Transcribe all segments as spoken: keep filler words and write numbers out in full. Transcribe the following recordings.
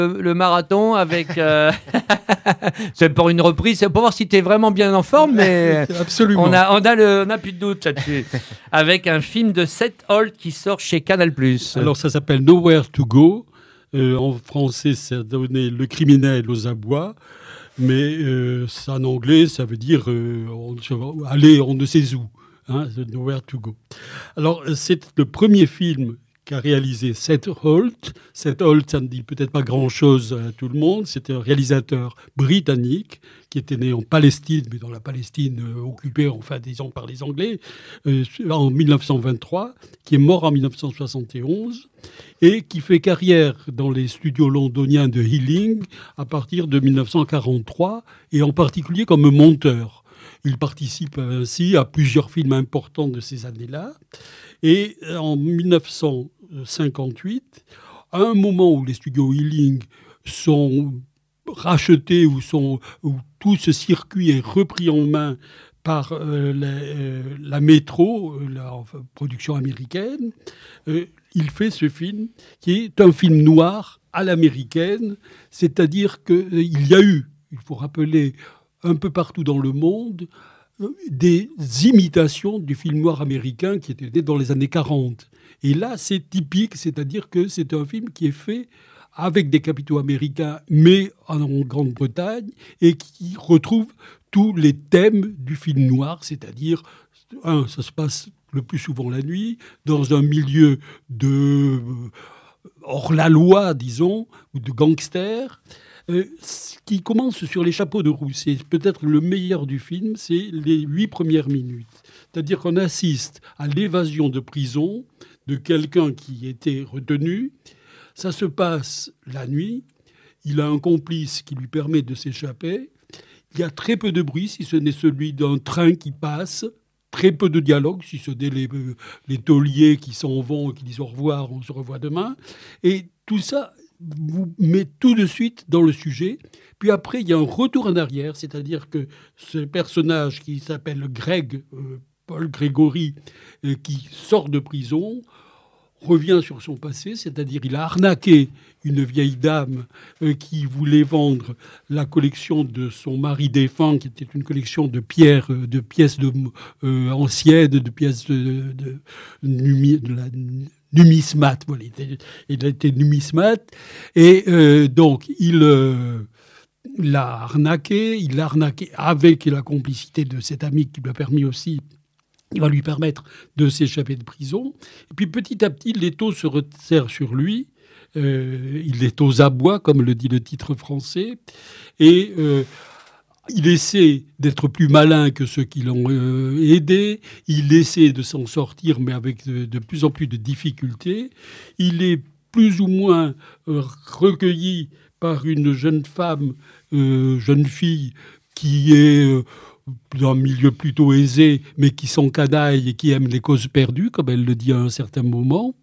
le, le marathon avec... Euh... c'est pour une reprise, c'est pour voir si tu es vraiment bien en forme, mais absolument. On a, on a, le, on a plus de doute là-dessus. Avec un film de Seth Holt qui sort chez Canal plus. Alors ça s'appelle Nowhere to Go. Euh, en français, ça donné Le criminel aux abois. Mais euh, en anglais, ça veut dire euh, on, aller on ne sait où. Hein, Nowhere to Go. Alors c'est le premier film qu'a réalisé Seth Holt. Seth Holt, ça ne dit peut-être pas grand-chose à tout le monde. C'était un réalisateur britannique qui était né en Palestine, mais dans la Palestine euh, occupée, enfin, disons, par les Anglais, euh, en dix-neuf cent vingt-trois, qui est mort en dix-neuf cent soixante et onze, et qui fait carrière dans les studios londoniens de Ealing à partir de dix-neuf cent quarante-trois, et en particulier comme monteur. Il participe ainsi à plusieurs films importants de ces années-là. Et en dix-neuf cent cinquante-huit, à un moment où les studios Ealing sont rachetés, où, sont, où tout ce circuit est repris en main par euh, la, euh, la Metro, la enfin, production américaine, euh, il fait ce film qui est un film noir à l'américaine, c'est-à-dire qu'il y a eu, il faut rappeler, un peu partout dans le monde, des imitations du film noir américain qui était né dans les années quarante. Et là, c'est typique, c'est-à-dire que c'est un film qui est fait avec des capitaux américains, mais en Grande-Bretagne, et qui retrouve tous les thèmes du film noir, c'est-à-dire, un, ça se passe le plus souvent la nuit, dans un milieu de hors-la-loi, disons, ou de gangsters. Euh, ce qui commence sur les chapeaux de roue, c'est peut-être le meilleur du film, c'est les huit premières minutes. C'est-à-dire qu'on assiste à l'évasion de prison de quelqu'un qui était retenu. Ça se passe la nuit. Il a un complice qui lui permet de s'échapper. Il y a très peu de bruit, si ce n'est celui d'un train qui passe. Très peu de dialogue, si ce n'est les, les tauliers qui s'en vont et qui disent au revoir, on se revoit demain. Et tout ça vous met tout de suite dans le sujet. Puis après, il y a un retour en arrière, c'est-à-dire que ce personnage qui s'appelle Greg, euh, Paul Gregory, euh, qui sort de prison, revient sur son passé, c'est-à-dire il a arnaqué une vieille dame euh, qui voulait vendre la collection de son mari défunt, qui était une collection de pierres, de pièces de, euh, anciennes, de pièces de, de, de, de la numismate. Voilà, il, était, il a été numismate. Et euh, donc, il euh, l'a arnaqué. Il l'a arnaqué avec la complicité de cet ami qui lui a permis aussi... Il va lui permettre de s'échapper de prison. Et puis, petit à petit, l'étau se resserre sur lui. Euh, il est aux abois, comme le dit le titre français. Et... Euh, Il essaie d'être plus malin que ceux qui l'ont euh, aidé. Il essaie de s'en sortir, mais avec de, de plus en plus de difficultés. Il est plus ou moins euh, recueilli par une jeune femme, euh, jeune fille, qui est euh, d'un milieu plutôt aisé, mais qui s'encanaille et qui aime les causes perdues, comme elle le dit à un certain moment.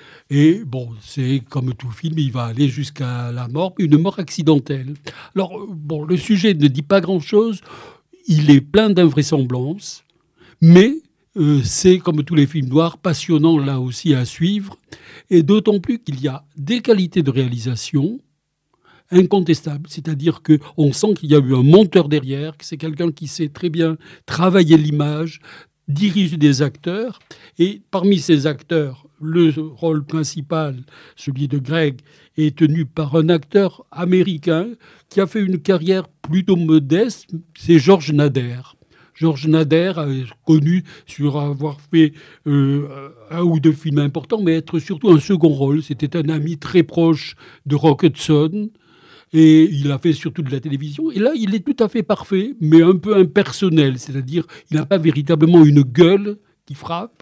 Et bon, c'est comme tout film, il va aller jusqu'à la mort, une mort accidentelle. Alors, bon, le sujet ne dit pas grand-chose, il est plein d'invraisemblances, mais euh, c'est, comme tous les films noirs, passionnant là aussi à suivre, et d'autant plus qu'il y a des qualités de réalisation incontestables, c'est-à-dire qu'on sent qu'il y a eu un monteur derrière, que c'est quelqu'un qui sait très bien travailler l'image, dirige des acteurs, et parmi ces acteurs, le rôle principal, celui de Greg, est tenu par un acteur américain qui a fait une carrière plutôt modeste, c'est George Nader. George Nader est connu sur avoir fait euh, un ou deux films importants, mais être surtout un second rôle. C'était un ami très proche de Rock Hudson, et il a fait surtout de la télévision. Et là, il est tout à fait parfait, mais un peu impersonnel, c'est-à-dire il n'a pas véritablement une gueule qui frappe.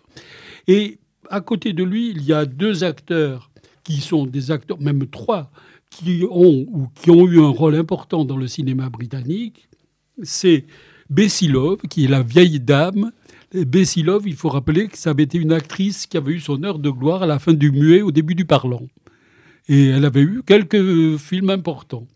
Et à côté de lui, il y a deux acteurs qui sont des acteurs, même trois, qui ont, ou qui ont eu un rôle important dans le cinéma britannique. C'est Bessie Love, qui est la vieille dame. Bessie Love, il faut rappeler que ça avait été une actrice qui avait eu son heure de gloire à la fin du muet, au début du parlant. Et elle avait eu quelques films importants.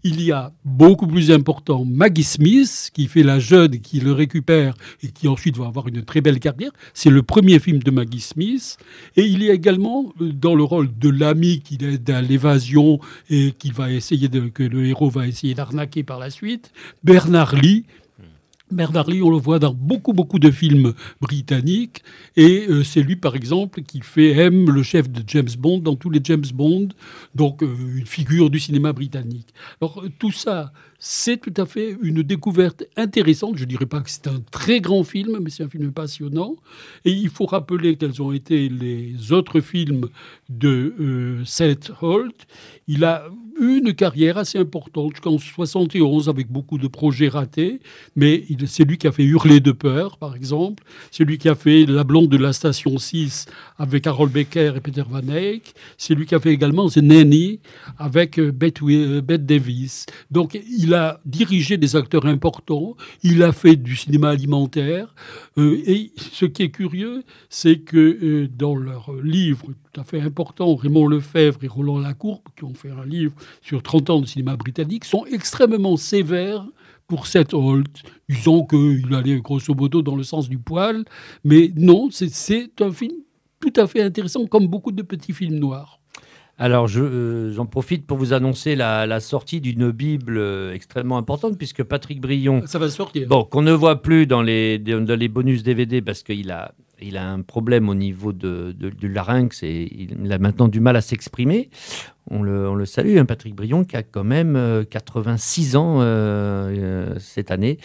Il y a beaucoup plus important Maggie Smith, qui fait la jeune, qui le récupère et qui ensuite va avoir une très belle carrière. C'est le premier film de Maggie Smith. Et il y a également, dans le rôle de l'ami qui aide à l'évasion et qui va essayer de, que le héros va essayer d'arnaquer par la suite, Bernard Lee. Bernard Lee, on le voit dans beaucoup, beaucoup de films britanniques. Et euh, c'est lui, par exemple, qui fait M, le chef de James Bond, dans tous les James Bond. Donc, euh, une figure du cinéma britannique. Alors, euh, tout ça, c'est tout à fait une découverte intéressante. Je ne dirais pas que c'est un très grand film, mais c'est un film passionnant. Et il faut rappeler quels ont été les autres films de euh, Seth Holt. Il a eu une carrière assez importante jusqu'en soixante et onze avec beaucoup de projets ratés, mais il, c'est lui qui a fait Hurler de peur, par exemple. C'est lui qui a fait La blonde de la station six avec Harold Becker et Peter Van Eyck. C'est lui qui a fait également The Nanny avec Bette, Bette Davis. Donc il a dirigé des acteurs importants, il a fait du cinéma alimentaire. Euh, et ce qui est curieux, c'est que euh, dans leur livre tout à fait important, Raymond Lefebvre et Roland Lacour, qui ont fait un livre sur trente ans de cinéma britannique, sont extrêmement sévères pour Seth Holt. Disons qu'il allait grosso modo dans le sens du poil, mais non, c'est, c'est un film tout à fait intéressant, comme beaucoup de petits films noirs. Alors, je, euh, j'en profite pour vous annoncer la, la sortie d'une Bible euh, extrêmement importante, puisque Patrick Brion, Ça va sortir. bon, qu'on ne voit plus dans les, dans les bonus D V D, parce qu'il a, il a un problème au niveau de, de, du larynx et il a maintenant du mal à s'exprimer. On le, on le salue, hein, Patrick Brion, qui a quand même euh, quatre-vingt-six ans euh, euh, cette année.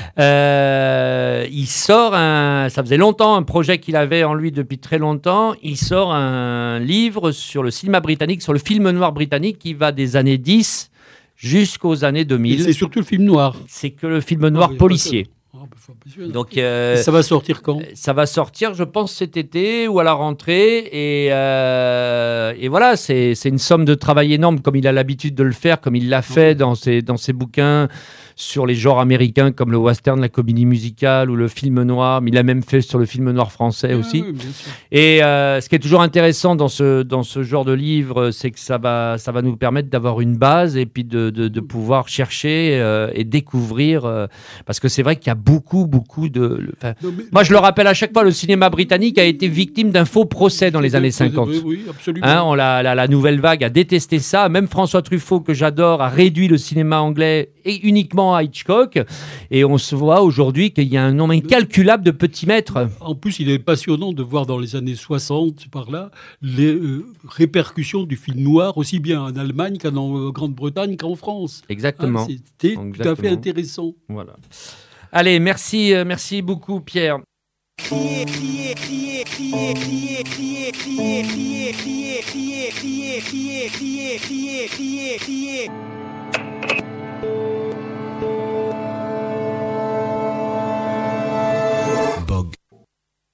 Euh, il sort un... Ça faisait longtemps, un projet qu'il avait en lui depuis très longtemps. Il sort un livre sur le cinéma britannique, sur le film noir britannique, qui va des années dix jusqu'aux années deux mille. Et c'est surtout le film noir. C'est que le film noir Ah, policier. Donc, euh, ça va sortir quand ? Ça va sortir, je pense, cet été ou à la rentrée. Et, euh, et voilà, c'est, c'est une somme de travail énorme, comme il a l'habitude de le faire, comme il l'a fait dans ses, dans ses bouquins sur les genres américains, comme le western, la comédie musicale ou le film noir. Mais il a même fait sur le film noir français ah, aussi. Oui, bien sûr. Et euh, ce qui est toujours intéressant dans ce, dans ce genre de livre, c'est que ça va, ça va nous permettre d'avoir une base et puis de, de, de pouvoir chercher euh, et découvrir. Euh, parce que c'est vrai qu'il y a beaucoup, beaucoup de... Enfin, non, mais, moi, je le rappelle à chaque fois, le cinéma britannique a été victime d'un faux procès dans les années cinquante. Oui, oui, absolument. Hein, on, la, la, la nouvelle vague a détesté ça. Même François Truffaut, que j'adore, a réduit le cinéma anglais et uniquement à Hitchcock. Et on se voit aujourd'hui qu'il y a un nombre incalculable de petits maîtres. En plus, il est passionnant de voir dans les années soixante, par là, les euh, répercussions du film noir, aussi bien en Allemagne qu'en euh, Grande-Bretagne qu'en France. Exactement. Hein, c'était Exactement. tout à fait intéressant. Voilà. Allez, merci, euh, merci beaucoup, Pierre. Crier, crier, crier, crier, crier, crier, crier, crier, crier, crier, crier, crier, crier, crier, crier, crier.